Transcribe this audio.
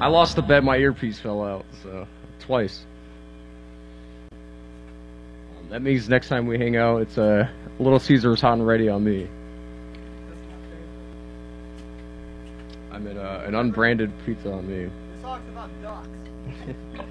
I lost the bet. My earpiece fell out, so twice. That means next time we hang out, it's a Little Caesars hot and ready on me. I mean, an unbranded pizza on me. This talks about ducks.